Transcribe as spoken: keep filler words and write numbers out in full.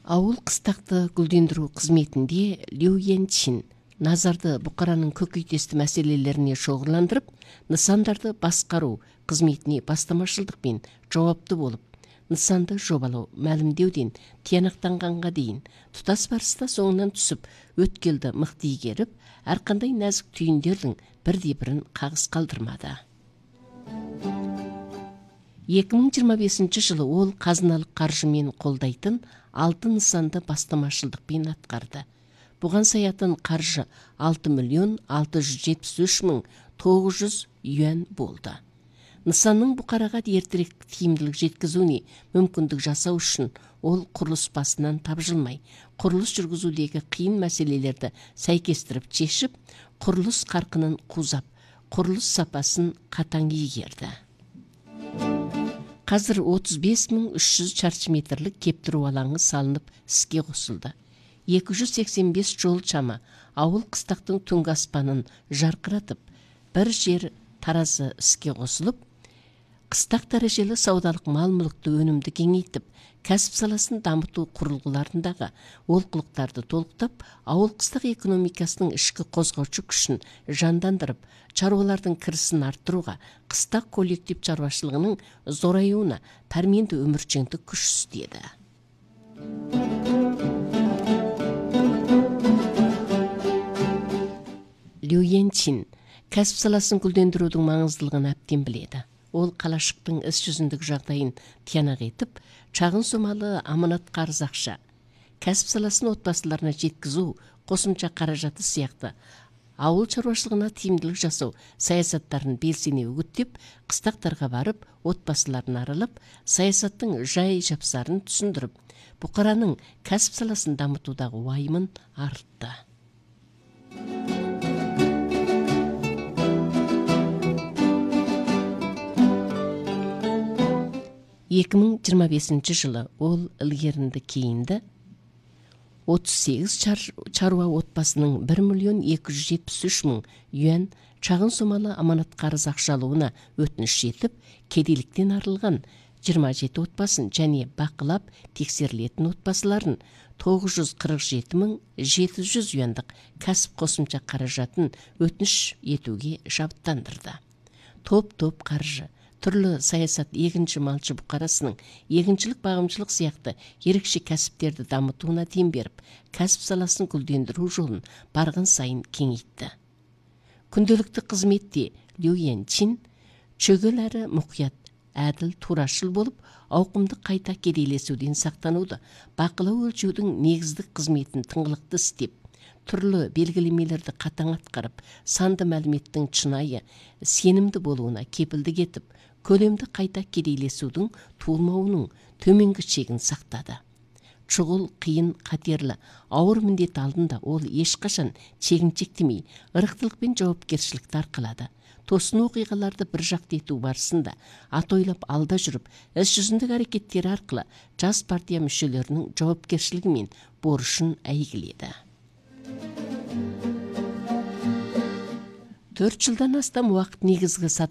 Ауыл қыстақты гүлдендіру қызметінде Лю Янчин назарды бұқараның көкейтесті мәселелеріне шоғырландырып, нысандарды басқару қызметіне бастамашылдықпен жауапты болып, нысанды жобалау мәлімдеуден тиянақтанғанға дейін тұтас барыста соңынан түсіп, өткелді мықты игеріп, әрқандай нәзік түйіндердің бірде-бірін қағыс қалдырмады. екі мың жиырма бесінші жылы ол қазыналық қаржымен қолдайтын алты нысанды бастамашылдықпен атқарды. Бұған саятын қаржы алты миллион алты жүз жетпіс үш мың тоғыз жүз юан болды. Нысанның бұқараға ертерек тиімділік жеткізуіне мүмкіндік жасау үшін ол құрылыс басынан тапжылмай, құрылыс жүргізудегі қиын мәселелерді сәйкестіріп шешіп, құрылыс қарқынын қузап, құрылыс сапасын қатаң игерді. Қазір отыз бес мың үш жүз шаршы метрлік кептіру алаңы салынып іске қосылды. екі жүз сексен бес жол чамы ауыл қыстақтың түнгі аспанын жарқыратып, бір жер таразы іске қосылып, қыстақ дәрежелі саудалық мал-мүлікті өнімді кеңейтіп, кәсіп саласын дамыту құрылғыларындағы олқылықтарды толықтап, ауыл қыстақ экономикасының ішкі қозғаушы күшін жандандырып, шаруалардың кірісін арттыруға, қыстақ коллектив шаруашылығының зораюына пәрменді өміршеңдік күш істеді. Лю Янчин кәсіп саласын гүлдендірудің маңыздылығын әбден біледі. Ол қалашықтың іс жүзіндік жағдайын тиянақ етіп, шағын сомалы аманат қарыз ақша, кәсіп саласын отбасыларына жеткізу, қосымша қаражаты сияқты ауыл шаруашылығына тиімділік жасау саясаттарын белсене үгіттеп, қыстақтарға барып, отбасыларын аралап, саясаттың жай жапсарын түсіндіріп, бұқараның кәсіп саласын дамытудағы уайымын арттырды. екі мың жиырма бесінші жылы ол ілгерінді кейінді отыз сегіз шаруа отбасының бір миллион екі жүз жетпіс үш мың юан шағын сомалы аманат қарыз ақша алуына өтініш етіп, кедейліктен арылған жиырма жеті отбасын және бақылап тексерілетін отбасыларын тоғыз жүз қырық жеті мың жеті жүз юандық кәсіп қосымша қаражатын өтініш етуге шабыттандырды. Топ-топ қаржы, түрлі саясат егінші малшы бұқарасының егіншілік бағымшылық сияқты ерекше кәсіптерді дамытуына дем беріп, кәсіп саласын гүлдендіру жолын барған сайын кеңейтті. Күнделікті қызметте Лю Янчин шөгел әрі мұқият, әділ, турашыл болып, ауқымды қайта кедейлесуден сақтануды, бақылау өлшеудің негіздік қызметін тыңғылықты істеп, түрлі белгілемелерді қатаң атқарып, санды мәліметтің шынайы, сенімді болуына кепілдік етіп, көлемді қайта кедейлесудің туылмауының төменгі шегін сақтады. Шұғыл, қиын, қатерлі, ауыр міндет алдында ол ешқашан шегін шектемей, ырықтылықпен жауапкершілікті арқалады. Тосын оқиғаларды бір жақты ету барысында атойлап алда жүріп, іс жүзіндік әрекеттері арқылы жас партия мүшелерінің жауапкершілігі мен борышын әйгіледі. төрт жылдан астам уақыт негізгі